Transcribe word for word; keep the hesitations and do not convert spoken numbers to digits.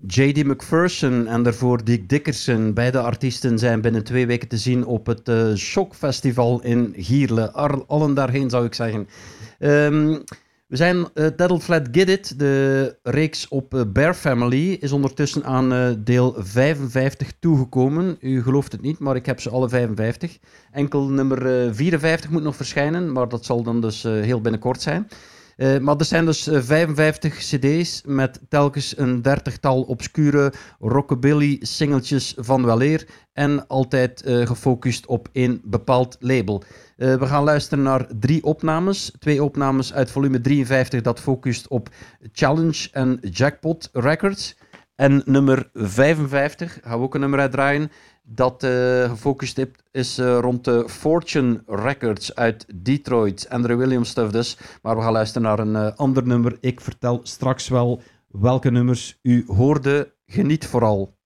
J D McPherson en daarvoor Dick Dickerson. Beide artiesten zijn binnen twee weken te zien op het uh, Shock Festival in Gierle. Ar- allen daarheen, zou ik zeggen. Um, we zijn uh, That'll Flat Get It. De reeks op uh, Bear Family is ondertussen aan uh, deel vijfenvijftig toegekomen. U gelooft het niet, maar ik heb ze alle vijfenvijftig. Enkel nummer uh, vierenvijftig moet nog verschijnen, maar dat zal dan dus uh, heel binnenkort zijn. Uh, maar er zijn dus uh, vijfenvijftig cd's met telkens een dertigtal obscure rockabilly-singeltjes van weleer en altijd uh, gefocust op één bepaald label. Uh, we gaan luisteren naar drie opnames. Twee opnames uit volume drieënvijftig dat focust op Challenge en Jackpot Records. En nummer vijfenvijftig, gaan we ook een nummer uitdraaien, dat uh, gefocust is uh, rond de Fortune Records uit Detroit. Andrew Williams stuff dus. Maar we gaan luisteren naar een uh, ander nummer. Ik vertel straks wel welke nummers u hoorde. Geniet vooral.